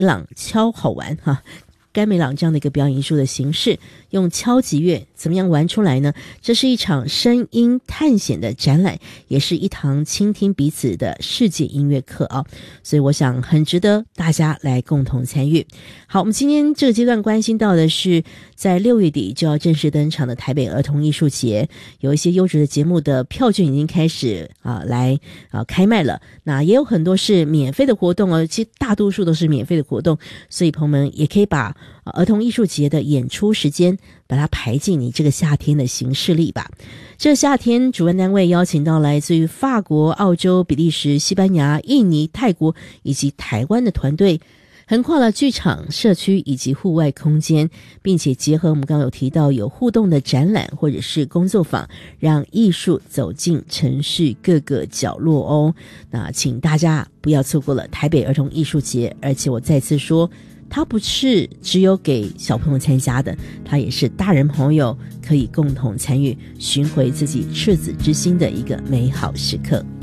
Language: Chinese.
朗敲好玩哈。甘美朗这样的一个表演艺术的形式，用敲击乐怎么样玩出来呢？这是一场声音探险的展览，也是一堂倾听彼此的世界音乐课啊！所以我想很值得大家来共同参与。好，我们今天这个阶段关心到的是在6月底就要正式登场的台北儿童艺术节，有一些优质的节目的票券已经开始来开卖了，那也有很多是免费的活动哦，其实大多数都是免费的活动，所以朋友们也可以把儿童艺术节的演出时间把它排进你这个夏天的行事历吧。这夏天主办单位邀请到来自于法国、澳洲、比利时、西班牙、印尼、泰国以及台湾的团队，横跨了剧场、社区以及户外空间，并且结合我们刚刚有提到有互动的展览或者是工作坊，让艺术走进城市各个角落哦。那请大家不要错过了台北儿童艺术节，而且我再次说，它不是只有给小朋友参加的，它也是大人朋友可以共同参与，寻回自己赤子之心的一个美好时刻。